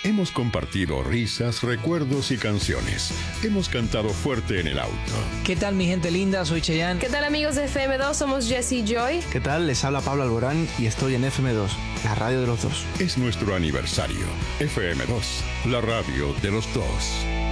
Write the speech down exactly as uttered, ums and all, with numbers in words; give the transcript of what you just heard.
Hemos compartido risas, recuerdos y canciones. Hemos cantado fuerte en el auto. ¿Qué tal, mi gente linda? Soy Cheyenne. ¿Qué tal, amigos de F M dos? Somos Jesse Joy. ¿Qué tal? Les habla Pablo Alborán y estoy en F M dos, la radio de los dos. Es nuestro aniversario. F M dos, la radio de los dos.